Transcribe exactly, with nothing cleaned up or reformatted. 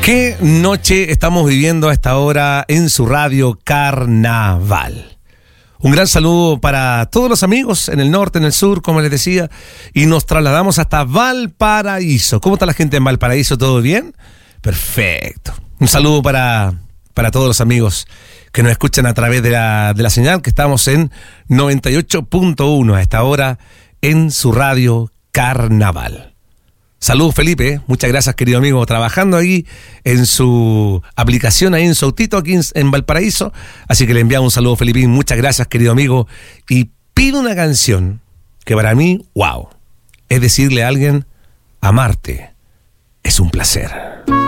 ¿Qué noche estamos viviendo a esta hora en su radio Carnaval? Un gran saludo para todos los amigos en el norte, en el sur, como les decía, y nos trasladamos hasta Valparaíso. ¿Cómo está la gente en Valparaíso? ¿Todo bien? Perfecto. Un saludo para, para todos los amigos que nos escuchan a través de la, de la señal, que estamos en noventa y ocho punto uno a esta hora en su radio Carnaval. Saludos, Felipe, muchas gracias, querido amigo, trabajando ahí en su aplicación, ahí en su autito, aquí en, en Valparaíso, así que le enviamos un saludo, Felipín, muchas gracias, querido amigo, y pido una canción que para mí, wow, es decirle a alguien, amarte es un placer.